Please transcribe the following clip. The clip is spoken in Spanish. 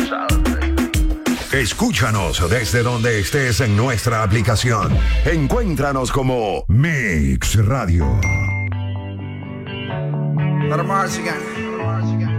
Escúchanos desde donde estés en nuestra aplicación. Encuéntranos como Mix Radio. Let 'em rise again.